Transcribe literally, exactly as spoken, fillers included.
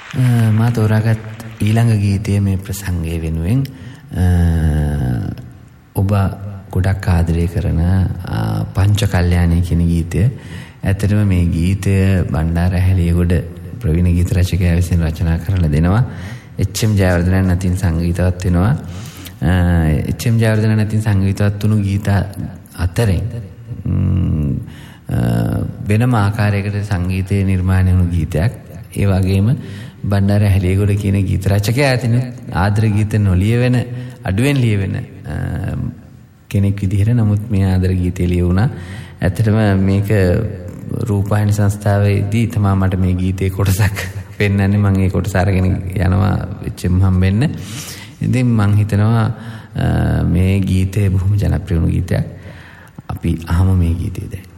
මා තෝරාගත් ඊළඟ ගීතය මේ ප්‍රසංගය වෙනුවෙන් ඔබ ගොඩක් ආදරය කරන පංච කල්යාණී කියන ගීතය. ඇත්තටම මේ ගීතය බණ්ඩාර ඇහැලියගොඩ ප්‍රවීණ ගීත රචකයා විසින් රචනා කරලා දෙනවා. එච් එම් ජයවර්ධනන් අතින් සංගීතවත් වෙනවා. එච් එම් ජයවර්ධනන් අතින් සංගීතවත් වුණු ගීත අතරින් වෙනම ආකාරයකට සංගීතය නිර්මාණය වුණු ගීතයක්. ඒ වගේම බණ්ඩාර ඇහැලියගොඩ කියන ගීත රචකයා අතින් ආදර ගීත නොලියවෙන අඩුවෙන් ලියවෙන කෙනෙක් විදිහට නමුත් මේ ආදර ගීතය ලියුණා. ඇත්තටම මේක රූපවාහිනී සංස්ථාවේදී තමයි මට මේ ගීතේ කොටසක් පෙන්වන්නේ. මම ඒ කොටස අරගෙන යනවා එච් එම් හම්බෙන්න. ඉතින් මම හිතනවා මේ ගීතය බොහොම ජනප්‍රිය වුණු ගීතයක්. අපි අහමු මේ ගීතය දැන්.